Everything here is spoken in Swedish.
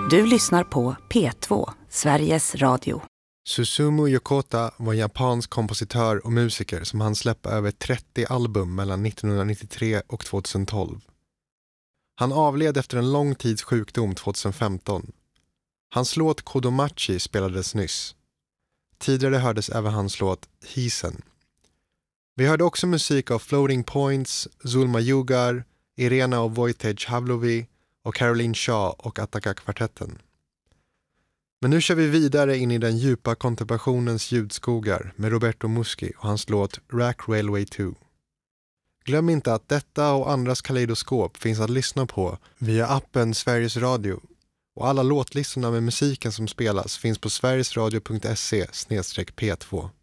Du lyssnar på P2, Sveriges Radio. Susumu Yokota var en japansk kompositör och musiker som hann släppa över 30 album mellan 1993 och 2012. Han avled efter en lång tids sjukdom 2015. Hans låt Kodomachi spelades nyss. Tidigare hördes även hans låt Hisen. Vi hörde också musik av Floating Points, Zulma Jugar, Irena och Wojciech Havlovi och Caroline Shaw och Attaka-kvartetten. Men nu kör vi vidare in i den djupa kontemplationens ljudskogar med Roberto Muschi och hans låt Rack Railway 2. Glöm inte att detta och andras kaleidoskop finns att lyssna på via appen Sveriges Radio. Och alla låtlistorna med musiken som spelas finns på sverigesradio.se/P2.